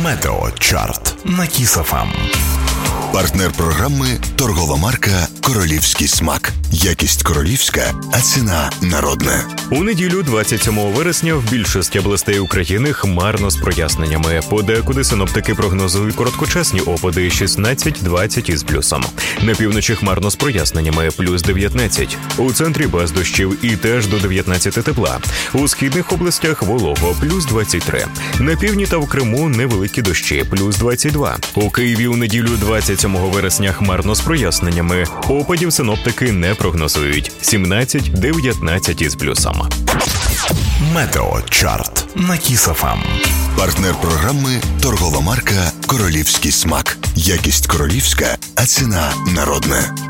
Метеочарт на Kiss FM. Партнер програми – торгова марка «Королівський смак». Якість королівська, а ціна народна. У неділю 27 вересня в більшості областей України хмарно з проясненнями. Подекуди синоптики прогнозують короткочасні опади 16-20 із плюсом. На півночі хмарно з проясненнями плюс 19. У центрі без дощів і теж до 19 тепла. У східних областях волого плюс 23. На півдні та в Криму невеликі дощі плюс 22. У Києві у неділю 27 вересня хмарно з проясненнями. Опадів синоптики не прогнозують. 17-19 із плюсом. Метеочарт на Kiss FM. Партнер програми – торгова марка «Королівський смак». Якість королівська, а ціна народна.